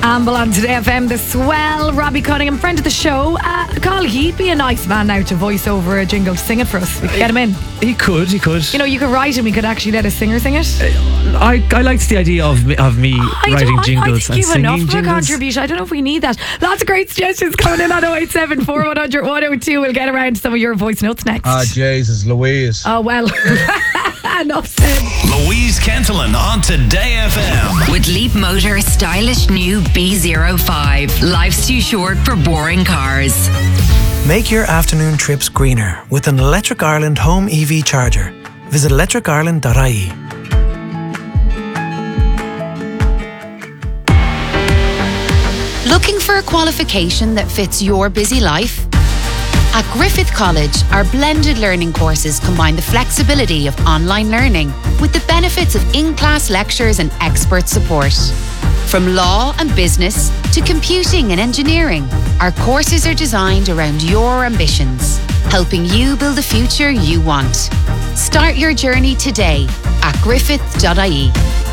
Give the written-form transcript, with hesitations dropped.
Amble on Today FM, the swell Robbie Cunningham, friend of the show. Carl, he'd be a nice man now to voice over a jingle, to sing it for us. We could get him in. He could. You know, you could write him, we could actually let a singer sing it. I liked the idea of me writing jingles and singing enough jingles. Of a contribution. I don't know if we need that. Lots of great suggestions coming in on 087 4100 102. We'll get around to some of your voice notes next. Jesus, Louise. Oh, well. Enough said. Louise Cantillon on Today FM. With Leap Motor stylish new B05. Life's too short for boring cars. Make your afternoon trips greener with an Electric Ireland home EV charger. Visit electricireland.ie. Looking for a qualification that fits your busy life? At Griffith College, our blended learning courses combine the flexibility of online learning with the benefits of in-class lectures and expert support. From law and business to computing and engineering, our courses are designed around your ambitions, helping you build the future you want. Start your journey today at griffith.ie.